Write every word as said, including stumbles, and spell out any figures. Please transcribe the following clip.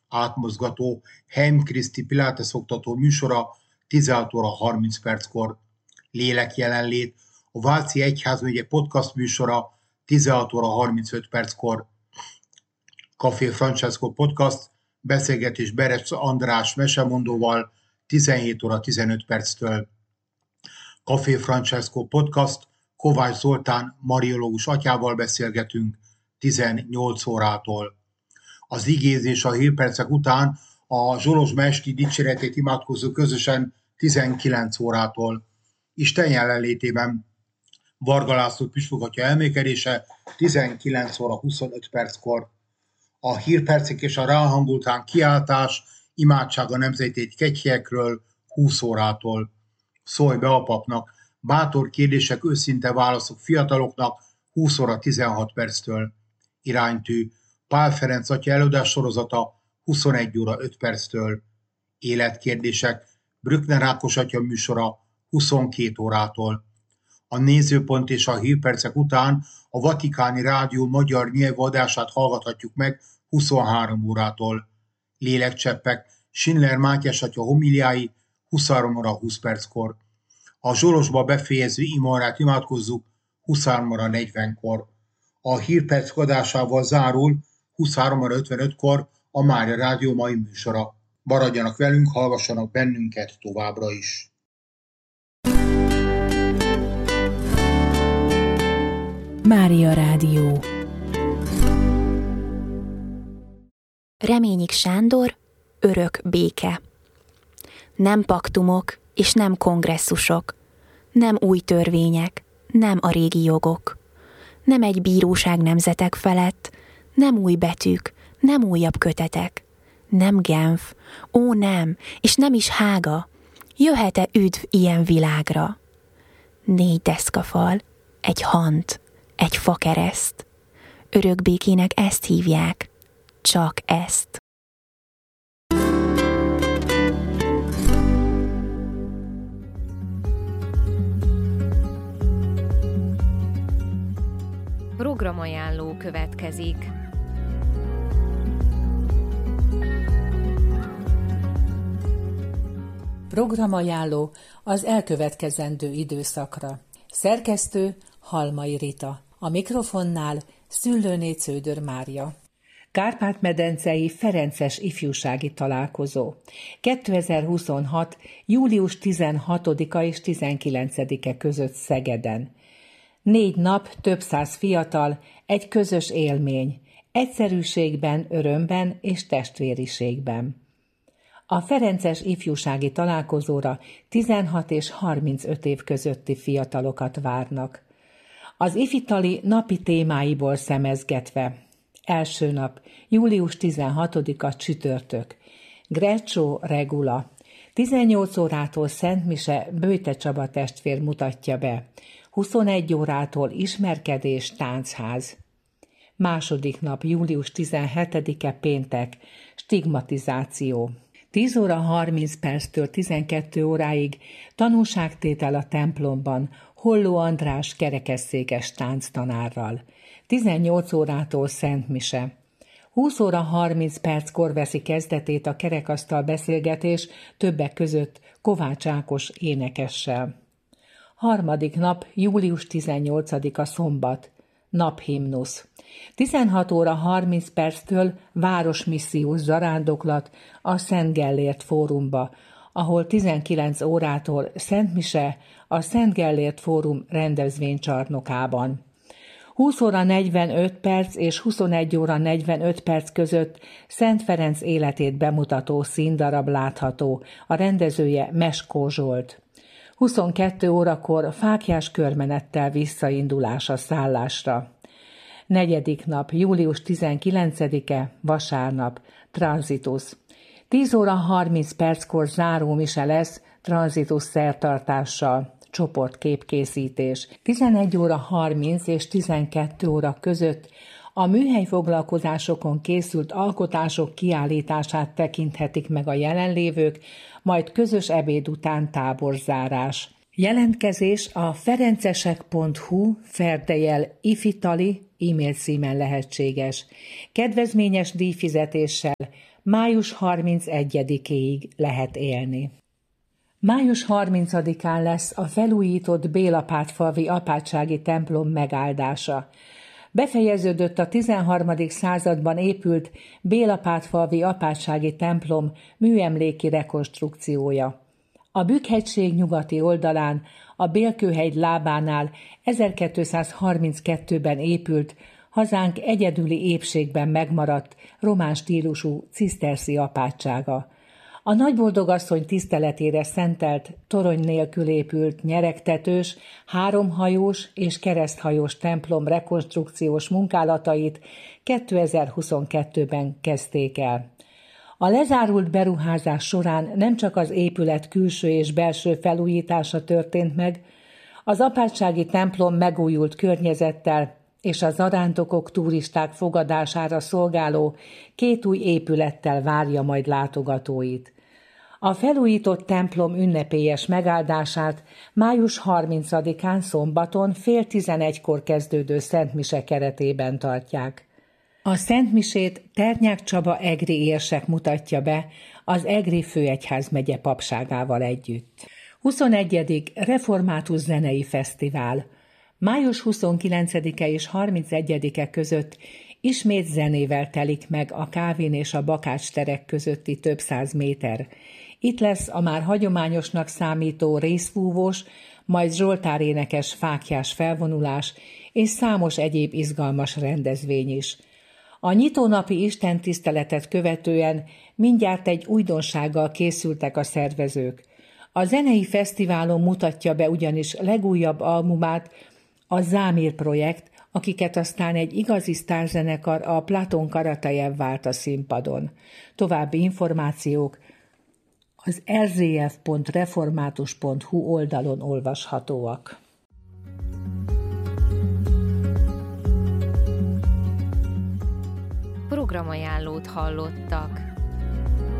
átmozgató Heim Kriszti Pilates oktató műsora tizenhat óra harminc perckor. Lélekjelenlét a Váci Egyházmegye podcast műsora tizenhat óra harmincöt perckor. Café Francesco podcast beszélgetés Berec András mesemondóval tizenhét óra tizenöt perctől. Café Francesco podcast Kovács Zoltán mariológus atyával beszélgetünk tizennyolc órától. Az igézés a hírpercek után a Zsolozsma esti dicséretét imádkozzuk közösen tizenkilenc órától. Isten jelenlétében Varga László püspök atya elmékedése tizenkilenc óra huszonöt perckor. A hírpercek és a ráhangoltán kiáltás, imádság a nemzeti kegyhelyekről húsz órától. Szólj be a papnak, bátor kérdések, őszinte válaszok fiataloknak húsz óra tizenhat perctől. Iránytű, Pál Ferenc atya előadás sorozata huszonegy óra öt perctől. Életkérdések, Brückner Ákos atya műsora huszonkét órától. A nézőpont és a hírpercek után a Vatikáni Rádió magyar nyelvű adását hallgathatjuk meg huszonhárom órától. Lélekcseppek, Schindler Mátyás atya homiliái huszonhárom óra húsz perckor. A Zsolozsba befejező imarát imádkozzuk huszonhárom óra negyvenkor. A hírperc adásával zárul huszonhárom óra ötvenötkor a Mária Rádió mai műsora. Maradjanak velünk, hallgassanak bennünket továbbra is. Mária Rádió. Reményik Sándor, örök béke. Nem paktumok és nem kongresszusok, nem új törvények, nem a régi jogok, nem egy bíróság nemzetek felett, nem új betűk, nem újabb kötetek, nem Genf, ó nem, és nem is Hága, jöhet-e üdv ilyen világra? Négy deszkafal, egy hant, egy fakereszt, örök békének ezt hívják, csak ezt. Programajánló következik. Programajánló az elkövetkezendő időszakra. Szerkesztő Halmai Rita. A mikrofonnál Szüllőné Cződör Mária. Kárpát-medencei Ferences ifjúsági találkozó. kétezer-huszonhat. július tizenhatodika és tizenkilencedike között Szegeden. Négy nap, több száz fiatal, egy közös élmény, egyszerűségben, örömben és testvériségben. A Ferences ifjúsági találkozóra tizenhat és harmincöt év közötti fiatalokat várnak. Az ifitali napi témáiból szemezgetve. Első nap, július tizenhatodika csütörtök. Greccio Regula. tizennyolc órától Szentmise Böjte Csaba testvér mutatja be. huszonegy órától ismerkedés táncház. Második nap, július tizenhetedike péntek. Stigmatizáció. tíz óra harminc perctől tizenkét óráig tanúságtétel a templomban Holló András kerekesszékes tánctanárral. tizennyolc órától Szentmise. húsz óra harminc perckor veszi kezdetét a kerekasztal beszélgetés, többek között Kovács Ákos énekessel. Harmadik nap, július tizennyolcadika szombat. Naphimnusz. tizenhat óra harminc perctől városmissziós zarándoklat a Szent Gellért Fórumba, ahol tizenkilenc órától Szentmise a Szent Gellért Fórum rendezvénycsarnokában. húsz óra negyvenöt perc és huszonegy óra negyvenöt perc között Szent Ferenc életét bemutató színdarab látható, a rendezője Meskó Zsolt. huszonkettő órakor fáklyás körmenettel visszaindulás a szállásra. Negyedik nap, július tizenkilencedike, vasárnap, tranzitus. tíz óra harminc perckor záró mise lesz tranzitus szertartással, csoportképkészítés. tizenegy óra harminc és tizenkettő óra között a műhelyfoglalkozásokon készült alkotások kiállítását tekinthetik meg a jelenlévők, majd közös ebéd után táborzárás. Jelentkezés a ferencesek pont hu ferdejel ifitali e-mail címen lehetséges. Kedvezményes díjfizetéssel május harmincegyedikéig lehet élni. május harmincadikán lesz a felújított Bélapátfalvi apátsági templom megáldása. Befejeződött a tizenharmadik században épült Bélapátfalvi apátsági templom műemléki rekonstrukciója. A Bükk-hegység nyugati oldalán, a Bélkőhegy lábánál ezerkétszázharminckettőben épült, hazánk egyedüli épségben megmaradt román stílusú ciszterszi apátsága. A Nagyboldogasszony tiszteletére szentelt, torony nélkül épült, nyeregtetős, háromhajós és kereszthajós templom rekonstrukciós munkálatait kétezer-huszonkettőben kezdték el. A lezárult beruházás során nem csak az épület külső és belső felújítása történt meg, az apátsági templom megújult környezettel és a zarándokok, turisták fogadására szolgáló két új épülettel várja majd látogatóit. A felújított templom ünnepélyes megáldását május harmincadikán szombaton fél tizenegykor kezdődő szentmise keretében tartják. A szentmisét Ternyák Csaba egri érsek mutatja be az Egri Főegyházmegye papságával együtt. huszonegyedik Református Zenei Fesztivál. május huszonkilencedike és harmincegyedike között ismét zenével telik meg a Kávin és a Bakács terek közötti több száz méter. Itt lesz a már hagyományosnak számító részfúvós, majd zsoltárénekes fáklyás felvonulás és számos egyéb izgalmas rendezvény is. A nyitónapi istentiszteletet követően mindjárt egy újdonsággal készültek a szervezők. A zenei fesztiválon mutatja be ugyanis legújabb albumát a Zámir projekt, akiket aztán egy igazi sztárzenekar, a Platon Karatajev vált a színpadon. További információk az er zé ef pont református pont hu oldalon olvashatóak. Programajánlót hallottak.